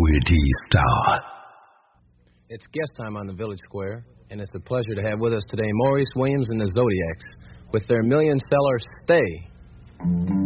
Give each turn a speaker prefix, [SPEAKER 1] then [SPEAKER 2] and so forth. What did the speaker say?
[SPEAKER 1] Witty Star.
[SPEAKER 2] It's guest time on the Village Square, and it's a pleasure to have with us today Maurice Williams and the Zodiacs with their million-seller Stay.